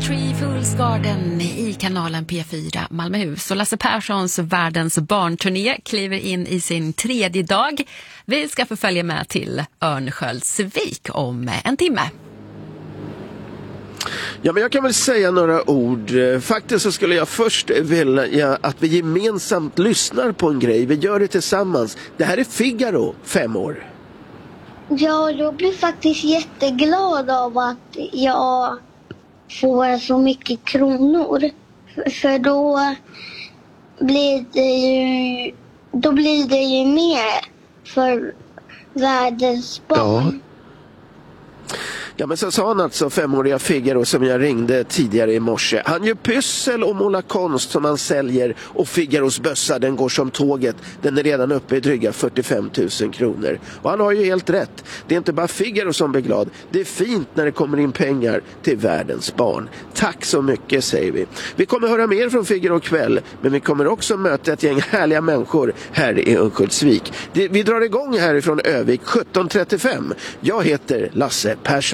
Tree Fools Garden i kanalen P4 Malmöhus. Och Lasse Perssons världens barnturné kliver in i sin 3:e dag. Vi ska få följa med till Örnsköldsvik om en timme. Ja, men jag kan väl säga några ord. Faktiskt så skulle jag först vilja att vi gemensamt lyssnar på en grej. Vi gör det tillsammans. Det här är Figaro, 5 år. Ja, jag blir faktiskt jätteglad av att jag får så mycket kronor. För då blir det ju mer för världens barn. Ja, men så sa han alltså 5-åriga Figaro som jag ringde tidigare i morse. Han gör pyssel och målar konst som han säljer, och Figaros bössa, den går som tåget. Den är redan uppe i dryga 45 000 kronor. Och han har ju helt rätt. Det är inte bara Figaro som blir glad. Det är fint när det kommer in pengar till världens barn. Tack så mycket, säger vi. Vi kommer höra mer från Figaro kväll, men vi kommer också möta ett gäng härliga människor här i Örnsköldsvik. Vi drar igång härifrån Övik 17:35. Jag heter Lasse Persson.